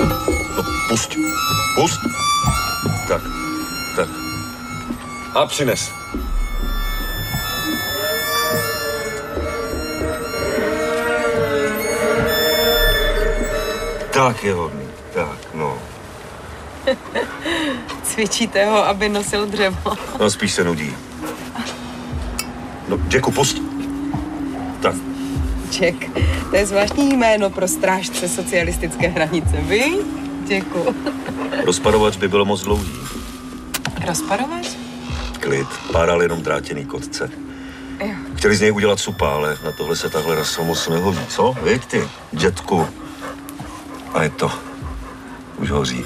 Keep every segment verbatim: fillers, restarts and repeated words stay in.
No, pusť. Pust. Tak, tak. A přines. Tak je hodný. Tak, no. Cvičíte ho, aby nosil dřevo. No, spíš se nudí. No, Jacku, pust. Tak. Jack, to je zvláštní jméno pro strážce socialistické hranice, vy? Jacku. Rozparovač by bylo moc dlouhý. Rozparovač? Klid, páral jenom drátěný kotce. Jo. Chtěli z něj udělat supa, ale na tohle se tahle rasa moc nehodí, co? Víď ty, dětku. A je to. Už hoří.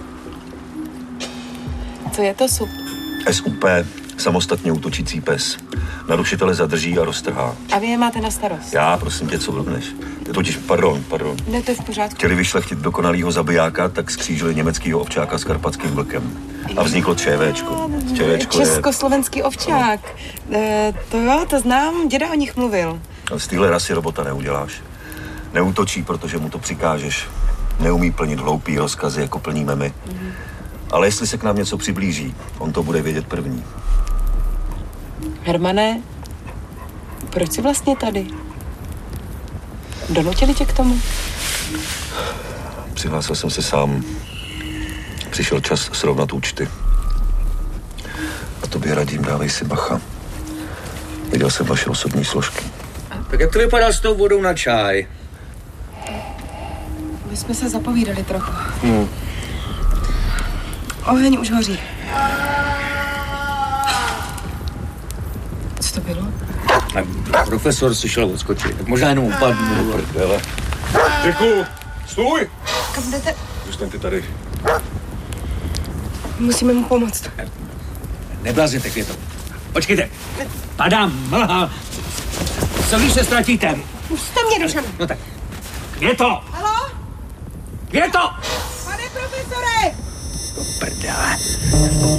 Co je to sup? S U P, samostatně útočící pes. Narušitele zadrží a roztrhá. A vy je máte na starost? Já, prosím tě, co blbneš? Ty totiž, pardon, pardon. Ne, to je v pořádku. Chtěli vyšlechtit dokonalýho zabijáka, tak skřížili německýho ovčáka s karpatským vlkem. A vzniklo ČVčko. ČVčko je... Československý ovčák. No. E, to jo, to znám, děda o nich mluvil. Ale z téhle rasy robota neuděláš. Neútočí, protože mu to přikážeš. Neumí plnit hloupý rozkazy, jako plníme my. Mm. Ale jestli se k nám něco přiblíží, on to bude vědět první. Hermane, proč jsi vlastně tady? Donutili tě k tomu? Přihlásil jsem se sám. Přišel čas srovnat účty. A tobě radím, dávej si bacha. Viděl jsem vaše osobní složky. Tak jak to vypadá s tou vodou na čaj? My jsme se zapovídali trochu. Hmm. Oheň už hoří. Co to bylo? A profesor si šel odskočit, tak možná jenom upadnu. Prdele. Děku, stůj! Kam jdete? Zůstaňte tady. Musíme mu pomoct. Neblázněte, Květo. Počkejte. Padám, mlha. Co když se ztratíte? Pusťte mě, Dušan. No tak. Květo! Haló? Květo! Pane profesore! Prdele.